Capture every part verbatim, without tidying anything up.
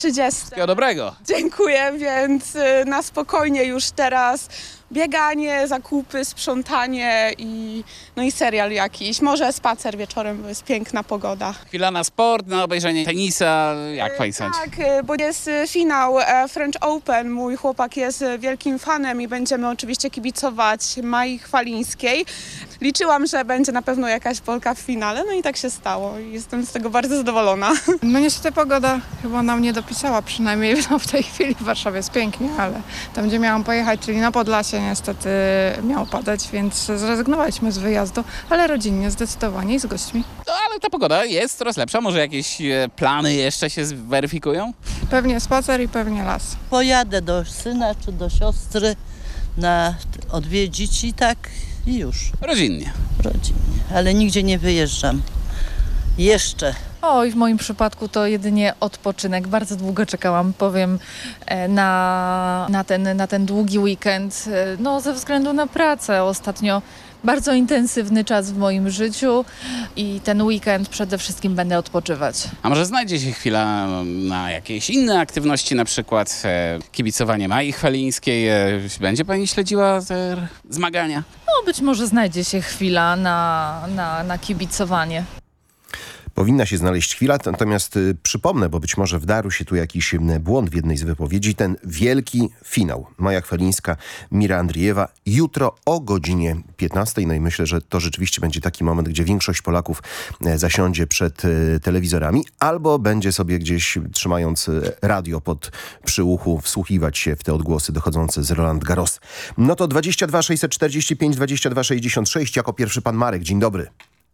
trzydzieści. Wszystkiego dobrego. Dziękuję, więc y, na spokojnie już teraz bieganie, zakupy, sprzątanie i, no i serial jakiś. Może spacer wieczorem, bo jest piękna pogoda. Chwila na sport, na obejrzenie tenisa. Jak pani sądzi? Tak, y, bo jest y, finał e, French Open. Mój chłopak jest y, wielkim fanem i będziemy oczywiście kibicować Mai Chwalińskiej. Liczyłam, że będzie na pewno jakaś Polka w finale, no i tak się stało. I jestem z tego bardzo zadowolona. No niestety pogoda chyba nam nie dopisała, przynajmniej no, w tej chwili w Warszawie jest pięknie, ale tam, gdzie miałam pojechać, czyli na Podlasie, niestety miało padać, więc zrezygnowaliśmy z wyjazdu, ale rodzinnie zdecydowanie i z gośćmi. No, ale ta pogoda jest coraz lepsza. Może jakieś e, plany jeszcze się zweryfikują? Pewnie spacer i pewnie las. Pojadę do syna czy do siostry na odwiedzić i tak i już. Rodzinnie. Rodzinnie, ale nigdzie nie wyjeżdżam. Jeszcze. Oj, w moim przypadku to jedynie odpoczynek. Bardzo długo czekałam, powiem, e, na, na, ten, na ten długi weekend. E, No, ze względu na pracę. Ostatnio bardzo intensywny czas w moim życiu i ten weekend przede wszystkim będę odpoczywać. A może znajdzie się chwila na jakieś inne aktywności, na przykład e, kibicowanie Mai Chwalińskiej. E, będzie pani śledziła te zmagania? No, być może znajdzie się chwila na, na, na kibicowanie. Powinna się znaleźć chwila, natomiast y, przypomnę, bo być może wdarł się tu jakiś y, błąd w jednej z wypowiedzi, ten wielki finał. Maja Chwalińska, Mira Andriejewa jutro o godzinie piętnastej. No i myślę, że to rzeczywiście będzie taki moment, gdzie większość Polaków y, zasiądzie przed y, telewizorami albo będzie sobie gdzieś, trzymając y, radio pod przy uchu, wsłuchiwać się w te odgłosy dochodzące z Roland Garros. No to dwadzieścia dwa sześćset czterdzieści pięć dwadzieścia dwa sześćdziesiąt sześć. Jako pierwszy pan Marek. Dzień dobry.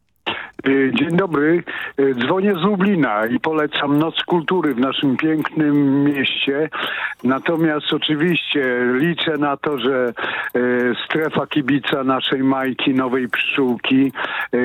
Dzień dobry, dzwonię z Lublina i polecam Noc Kultury w naszym pięknym mieście. Natomiast oczywiście liczę na to, że e, strefa kibica naszej Majki, Nowej Pszczółki e, e,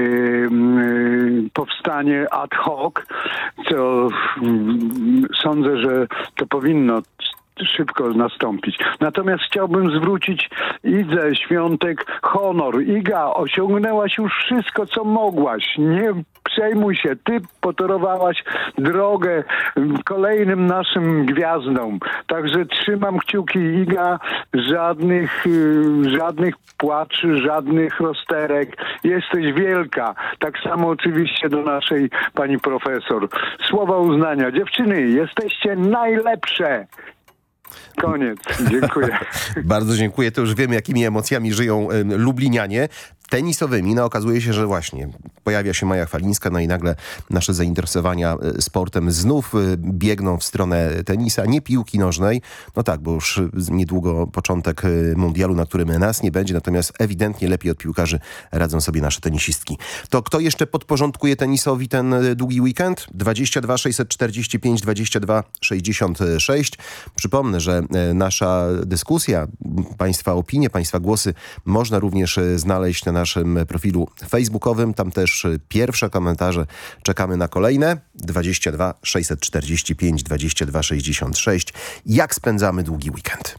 powstanie ad hoc, co m, sądzę, że to powinno szybko nastąpić. Natomiast chciałbym zwrócić Idze Świątek honor. Iga, osiągnęłaś już wszystko, co mogłaś. Nie przejmuj się. Ty potorowałaś drogę kolejnym naszym gwiazdom. Także trzymam kciuki, Iga. Żadnych, żadnych płaczy, żadnych rozterek. Jesteś wielka. Tak samo oczywiście do naszej pani profesor. Słowa uznania. Dziewczyny, jesteście najlepsze. Koniec. Dziękuję. Bardzo dziękuję. To już wiemy, jakimi emocjami żyją y, lublinianie. Tenisowymi. No okazuje się, że właśnie pojawia się Maja Chwalińska, no i nagle nasze zainteresowania sportem znów biegną w stronę tenisa, nie piłki nożnej. No tak, bo już niedługo początek mundialu, na którym nas nie będzie, natomiast ewidentnie lepiej od piłkarzy radzą sobie nasze tenisistki. To kto jeszcze podporządkuje tenisowi ten długi weekend? dwadzieścia dwa sześćset czterdzieści pięć dwadzieścia dwa sześćdziesiąt sześć. Przypomnę, że nasza dyskusja, państwa opinie, państwa głosy można również znaleźć na naszym profilu facebookowym. Tam też pierwsze komentarze. Czekamy na kolejne. dwadzieścia dwa sześćset czterdzieści pięć dwadzieścia dwa sześćdziesiąt sześć. Jak spędzamy długi weekend?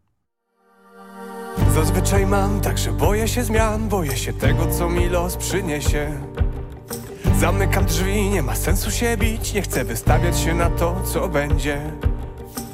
Zazwyczaj mam tak, że boję się zmian, boję się tego, co mi los przyniesie. Zamykam drzwi, nie ma sensu się bić, nie chcę wystawiać się na to, co będzie.